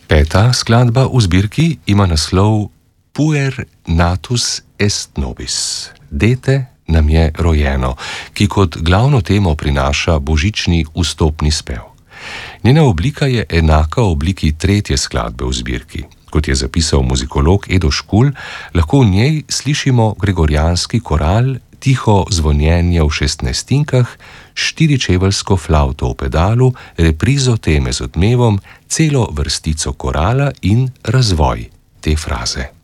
Peta skladba v zbirki ima naslov Puer natus est nobis, Dete nam je rojeno, ki kot glavno temo prinaša božični vstopni spev. Njena oblika je enaka obliki tretje skladbe v zbirki. Kot je zapisal muzikolog Edo Škulj, lahko v njej slišimo gregorijanski koral, tiho zvonjenje v šestnajstinkah, štiričeveljsko flavto v pedalu, reprizo teme z odmevom, celo vrstico korala in razvoj te fraze.